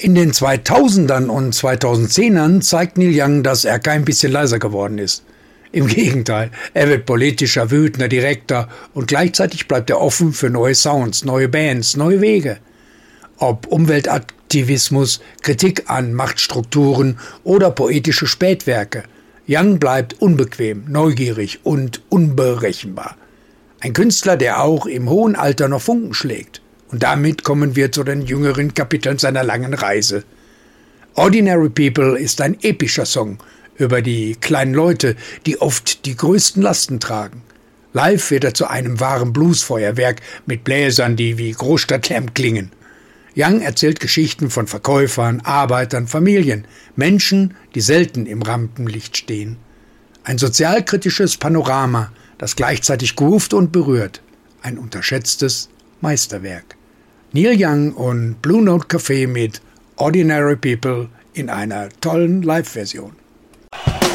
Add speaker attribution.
Speaker 1: In den 2000ern und 2010ern zeigt Neil Young, dass er kein bisschen leiser geworden ist. Im Gegenteil, er wird politischer, wütender, direkter und gleichzeitig bleibt er offen für neue Sounds, neue Bands, neue Wege. Ob Umweltaktivismus, Kritik an Machtstrukturen oder poetische Spätwerke, Young bleibt unbequem, neugierig und unberechenbar. Ein Künstler, der auch im hohen Alter noch Funken schlägt. Und damit kommen wir zu den jüngeren Kapiteln seiner langen Reise. Ordinary People ist ein epischer Song über die kleinen Leute, die oft die größten Lasten tragen. Live wird er zu einem wahren Bluesfeuerwerk mit Bläsern, die wie Großstadtlärm klingen. Young erzählt Geschichten von Verkäufern, Arbeitern, Familien, Menschen, die selten im Rampenlicht stehen. Ein sozialkritisches Panorama, das gleichzeitig groovt und berührt. Ein unterschätztes Meisterwerk. Neil Young und Blue Note Café mit Ordinary People in einer tollen Live-Version.